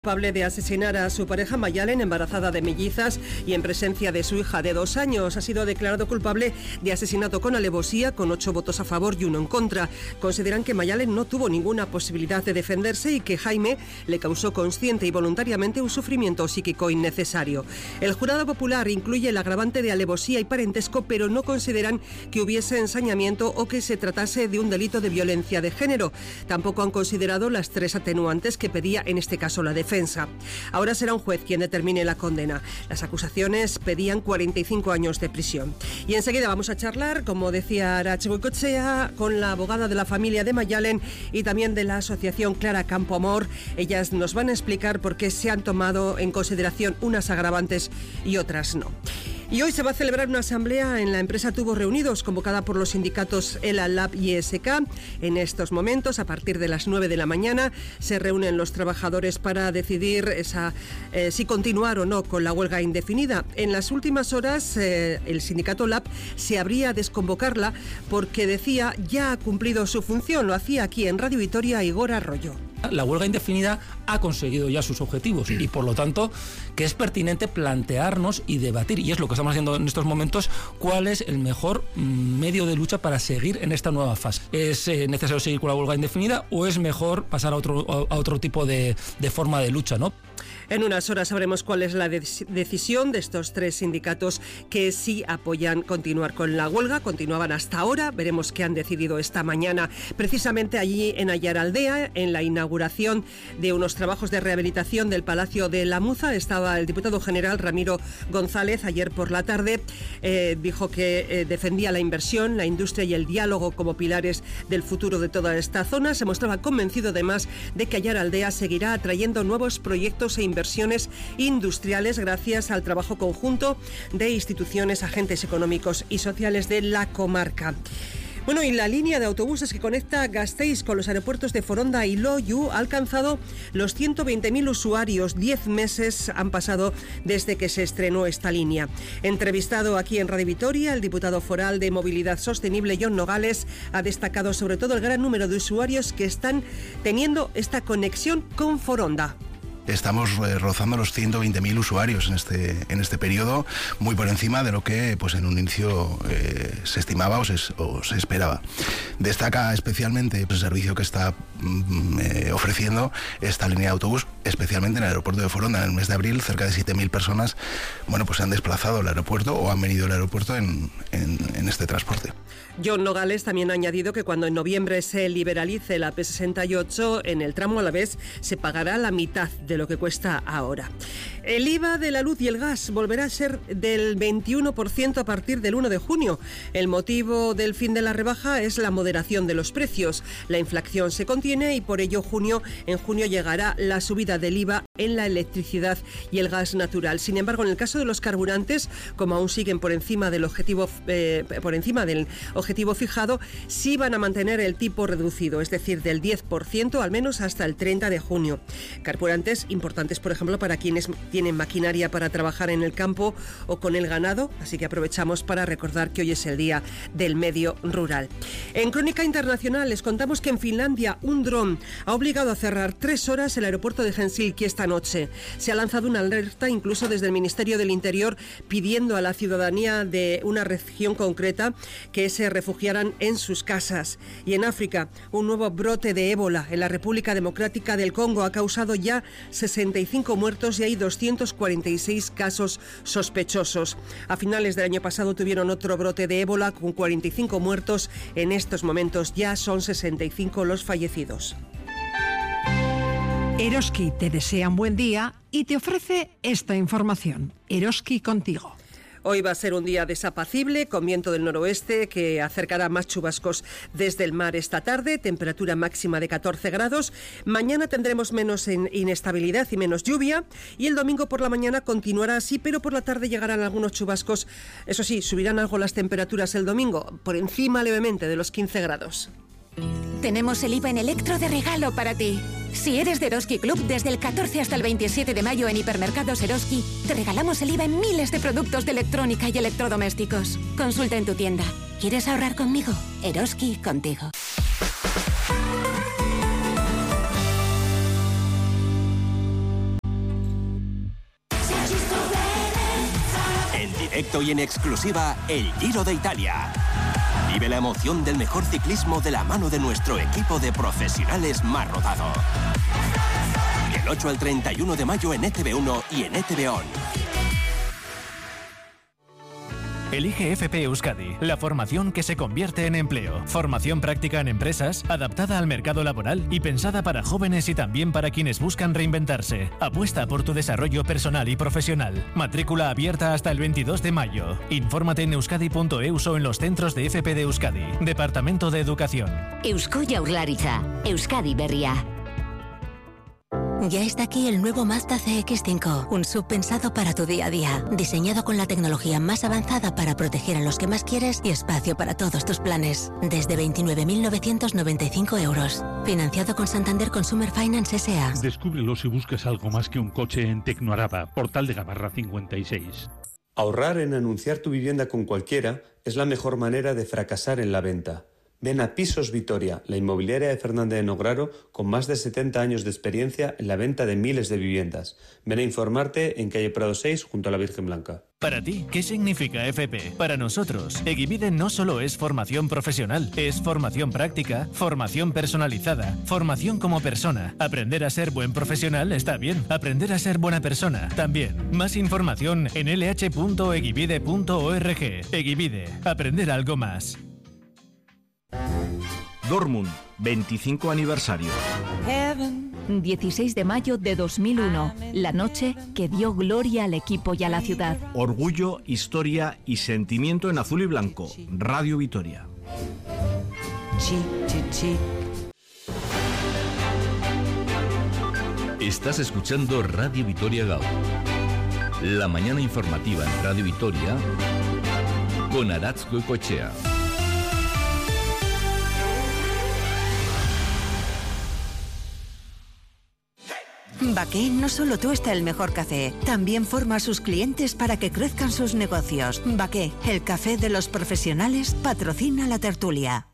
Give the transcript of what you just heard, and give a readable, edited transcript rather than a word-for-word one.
Culpable de asesinar a su pareja Mayalen, embarazada de mellizas y en presencia de su hija de 2 años. Ha sido declarado culpable de asesinato con alevosía, con 8 votos a favor y 1 en contra. Consideran que Mayalen no tuvo ninguna posibilidad de defenderse y que Jaime le causó consciente y voluntariamente un sufrimiento psíquico innecesario. El jurado popular incluye el agravante de alevosía y parentesco, pero no consideran que hubiese ensañamiento o que se tratase de un delito de violencia de género. Tampoco han considerado las 3 atenuantes que pedía en este caso la defensa. Ahora será un juez quien determine la condena. Las acusaciones pedían 45 años de prisión. Y enseguida vamos a charlar, como decía Arantxa Goikoetxea, con la abogada de la familia de Mayalen y también de la asociación Clara Campoamor. Ellas nos van a explicar por qué se han tomado en consideración unas agravantes y otras no. Y hoy se va a celebrar una asamblea en la empresa Tubos Reunidos, convocada por los sindicatos ELA, LAB y ESK. En estos momentos, a partir de las 9 de la mañana, se reúnen los trabajadores para decidir si continuar o no con la huelga indefinida. En las últimas horas, el sindicato LAB se habría desconvocarla porque decía ya ha cumplido su función. Lo hacía aquí en Radio Vitoria Igor Arroyo. La huelga indefinida ha conseguido ya sus objetivos y, por lo tanto, que es pertinente plantearnos y debatir, y es lo que estamos haciendo en estos momentos, cuál es el mejor medio de lucha para seguir en esta nueva fase. ¿Es necesario seguir con la huelga indefinida o es mejor pasar a otro tipo de forma de lucha, ¿no? En unas horas sabremos cuál es la decisión de estos 3 sindicatos que sí apoyan continuar con la huelga. Continuaban hasta ahora, veremos qué han decidido esta mañana. Precisamente allí en Aiaraldea, en la inauguración de unos trabajos de rehabilitación del Palacio de la Muza, estaba el diputado general Ramiro González. Ayer por la tarde dijo que defendía la inversión, la industria y el diálogo como pilares del futuro de toda esta zona. Se mostraba convencido además de que Aiaraldea seguirá atrayendo nuevos proyectos e inversiones industriales gracias al trabajo conjunto de instituciones, agentes económicos y sociales de la comarca. Bueno, y la línea de autobuses que conecta Gasteiz con los aeropuertos de Foronda y Loiu ha alcanzado los 120.000 usuarios. 10 meses han pasado desde que se estrenó esta línea. Entrevistado aquí en Radio Vitoria, el diputado foral de Movilidad Sostenible, Jon Nogales, ha destacado sobre todo el gran número de usuarios que están teniendo esta conexión con Foronda. Estamos rozando los 120.000 usuarios en este periodo, muy por encima de lo que pues en un inicio se estimaba o se esperaba. Destaca especialmente el servicio que está ofreciendo esta línea de autobús, especialmente en el aeropuerto de Foronda. En el mes de abril, cerca de 7.000 personas se han desplazado al aeropuerto o han venido al aeropuerto en este transporte. Jon Nogales también ha añadido que cuando en noviembre se liberalice la P68, en el tramo Alavés se pagará la mitad de lo que cuesta ahora. El IVA de la luz y el gas volverá a ser del 21% a partir del 1 de junio. El motivo del fin de la rebaja es la moderación de los precios. La inflación se contiene y por ello en junio llegará la subida del IVA en la electricidad y el gas natural. Sin embargo, en el caso de los carburantes, como aún siguen por encima del objetivo fijado, sí van a mantener el tipo reducido, es decir, del 10%, al menos hasta el 30 de junio. Carburantes importantes, por ejemplo, para quienes tienen maquinaria para trabajar en el campo o con el ganado, así que aprovechamos para recordar que hoy es el Día del Medio Rural. En Crónica Internacional les contamos que en Finlandia un dron ha obligado a cerrar 3 horas el aeropuerto de Helsinki esta noche. Se ha lanzado una alerta incluso desde el Ministerio del Interior pidiendo a la ciudadanía de una región concreta que se refugiaran en sus casas. Y en África, un nuevo brote de ébola en la República Democrática del Congo ha causado ya 65 muertos y hay 246 casos sospechosos. A finales del año pasado tuvieron otro brote de ébola con 45 muertos. En estos momentos ya son 65 los fallecidos. Eroski te desea un buen día y te ofrece esta información. Eroski contigo. Hoy va a ser un día desapacible, con viento del noroeste que acercará más chubascos desde el mar esta tarde, temperatura máxima de 14 grados. Mañana tendremos menos inestabilidad y menos lluvia, y el domingo por la mañana continuará así, pero por la tarde llegarán algunos chubascos. Eso sí, subirán algo las temperaturas el domingo, por encima levemente de los 15 grados. Tenemos el IVA en electro de regalo para ti. Si eres de Eroski Club, desde el 14 hasta el 27 de mayo en Hipermercados Eroski, te regalamos el IVA en miles de productos de electrónica y electrodomésticos. Consulta en tu tienda. ¿Quieres ahorrar conmigo? Eroski contigo. directo y en exclusiva el Giro de Italia. Vive la emoción del mejor ciclismo de la mano de nuestro equipo de profesionales más rodado. Del 8 al 31 de mayo en ETV1 y en ETV On. Elige FP Euskadi, la formación que se convierte en empleo. Formación práctica en empresas, adaptada al mercado laboral y pensada para jóvenes y también para quienes buscan reinventarse. Apuesta por tu desarrollo personal y profesional. Matrícula abierta hasta el 22 de mayo. Infórmate en euskadi.eus o en los centros de FP de Euskadi. Departamento de Educación. Eusko Jaurlaritza, Euskadi Berria. Ya está aquí el nuevo Mazda CX-5, un SUV pensado para tu día a día, diseñado con la tecnología más avanzada para proteger a los que más quieres y espacio para todos tus planes. Desde 29.995 euros. Financiado con Santander Consumer Finance S.A. Descúbrelo si buscas algo más que un coche en Tecnoaraba, Portal de Gamarra 56. Ahorrar en anunciar tu vivienda con cualquiera es la mejor manera de fracasar en la venta. Ven a Pisos Vitoria, la inmobiliaria de Fernández de Nograro, con más de 70 años de experiencia en la venta de miles de viviendas. Ven a informarte en calle Prado 6, junto a la Virgen Blanca. Para ti, ¿qué significa FP? Para nosotros, Egivide no solo es formación profesional, es formación práctica, formación personalizada, formación como persona. Aprender a ser buen profesional está bien, aprender a ser buena persona también. Más información en lh.egivide.org. Egivide, aprender algo más. Dortmund, 25 aniversario. 16 de mayo de 2001, la noche que dio gloria al equipo y a la ciudad. Orgullo, historia y sentimiento en azul y blanco. Radio Vitoria. Estás escuchando Radio Vitoria Gaur. La mañana informativa en Radio Vitoria con Aratz Goicoechea. Baqué no solo tuesta el mejor café, también forma a sus clientes para que crezcan sus negocios. Baqué, el café de los profesionales, patrocina la tertulia.